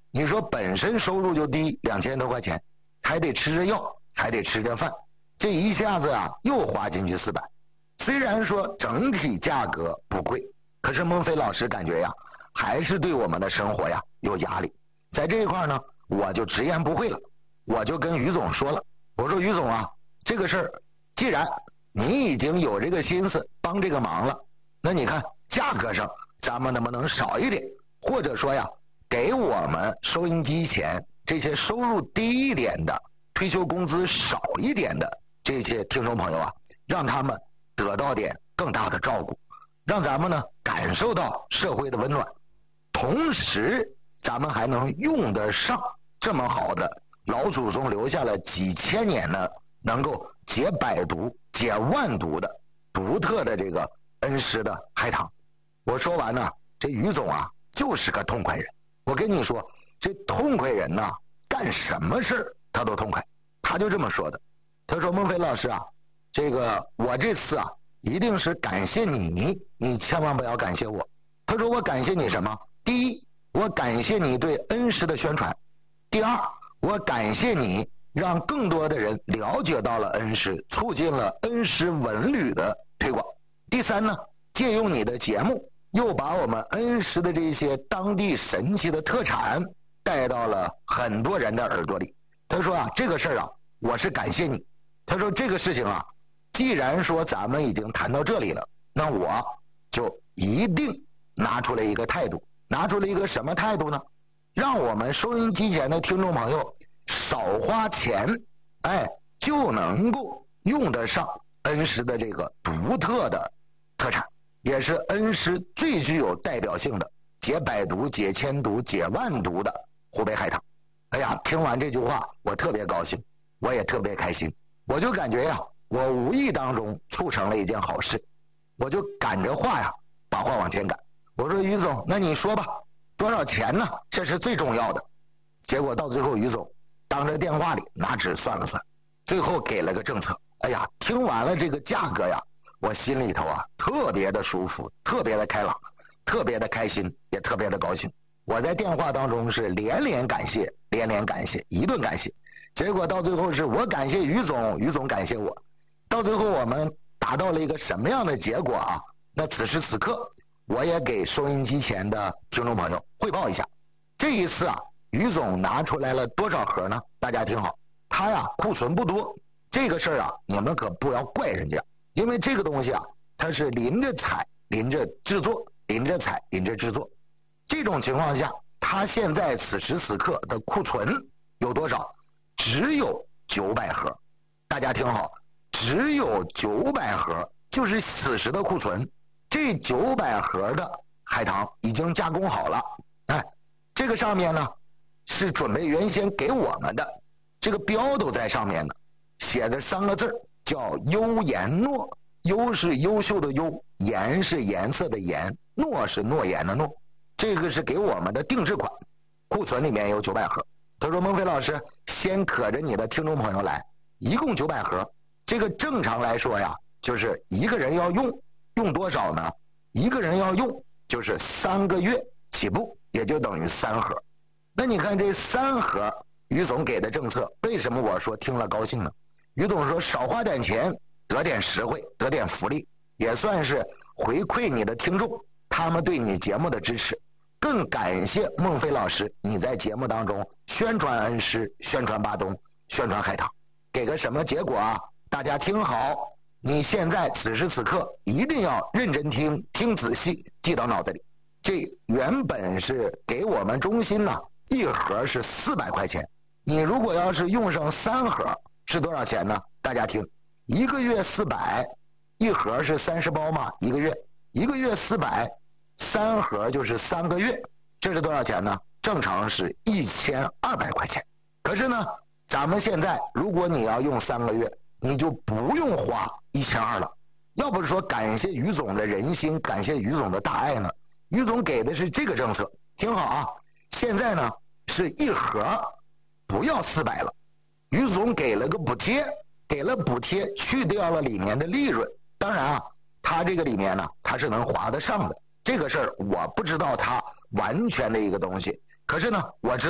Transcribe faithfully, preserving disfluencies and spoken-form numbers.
你说本身收入就低，两千多块钱，还得吃着药，还得吃着饭，这一下子啊又花进去四百。虽然说整体价格不贵，可是孟非老师感觉呀，还是对我们的生活呀有压力。在这一块呢，我就直言不讳了，我就跟于总说了，我说于总啊，这个事儿既然你已经有这个心思帮这个忙了，那你看价格上咱们能不能少一点，或者说呀，给我们收音机前这些收入低一点的、退休工资少一点的这些听众朋友啊，让他们得到点更大的照顾，让咱们呢感受到社会的温暖，同时咱们还能用得上这么好的老祖宗留下了几千年的能够解百毒解万毒的独特的这个恩施的海棠。我说完呢，这于总啊就是个痛快人。我跟你说，这痛快人呐，干什么事他都痛快。他就这么说的，他说孟非老师啊，这个我这次啊一定是感谢你，你千万不要感谢我。他说我感谢你什么？第一，我感谢你对恩施的宣传；第二，我感谢你让更多的人了解到了恩施，促进了恩施文旅的推广；第三呢，借用你的节目，又把我们恩施的这些当地神奇的特产带到了很多人的耳朵里。他说啊，这个事儿啊，我是感谢你。他说这个事情啊，既然说咱们已经谈到这里了，那我就一定拿出来一个态度，拿出来一个什么态度呢？让我们收音机前的听众朋友少花钱，哎，就能够用得上恩施的这个独特的特产，也是恩施最具有代表性的解百毒、解千毒、解万毒的湖北海棠。哎呀，听完这句话，我特别高兴，我也特别开心，我就感觉呀，我无意当中促成了一件好事，我就赶着话呀，把话往前赶。我说于总，那你说吧，多少钱呢？这是最重要的。结果到最后，于总当着电话里拿纸算了算，最后给了个政策。哎呀，听完了这个价格呀，我心里头啊特别的舒服，特别的开朗，特别的开心，也特别的高兴。我在电话当中是连连感谢，连连感谢，一顿感谢。结果到最后是我感谢于总，于总感谢我。到最后我们达到了一个什么样的结果啊？那此时此刻，我也给收音机前的听众朋友汇报一下。这一次啊，于总拿出来了多少盒呢？大家听好，他呀库存不多，这个事儿啊，你们可不要怪人家，因为这个东西啊，它是临着采，临着制作，临着采，临着制作。这种情况下，他现在此时此刻的库存有多少？只有九百盒。大家听好，只有九百盒，就是此时的库存。这九百盒的海棠已经加工好了，哎，这个上面呢是准备原先给我们的，这个标都在上面呢，写着三个字叫优颜诺。优是优秀的优，颜是颜色的颜，诺是诺言的诺。这个是给我们的定制款，库存里面有九百盒。他说孟非老师，先可着你的听众朋友来，一共九百盒。这个正常来说呀，就是一个人要用，用多少呢？一个人要用就是三个月起步，也就等于三盒。那你看这三盒，于总给的政策，为什么我说听了高兴呢？于总说少花点钱，得点实惠，得点福利，也算是回馈你的听众他们对你节目的支持。更感谢孟非老师，你在节目当中宣传恩施，宣传巴东，宣传海棠，给个什么结果啊？大家听好，你现在此时此刻一定要认真听，听仔细，记到脑子里。这原本是给我们中心呢，一盒是四百块钱，你如果要是用上三盒，是多少钱呢？大家听，一个月四百，一盒是三十包嘛，一个月，一个月四百。三盒就是三个月，这是多少钱呢？正常是一千二百块钱。可是呢，咱们现在如果你要用三个月，你就不用花一千二了。要不是说感谢于总的人心，感谢于总的大爱呢，于总给的是这个政策。听好啊，现在呢是一盒不要四百了，于总给了个补贴，给了补贴，去掉了里面的利润。当然啊，他这个里面呢，他是能划得上的。这个事儿我不知道它完全的一个东西，可是呢，我知道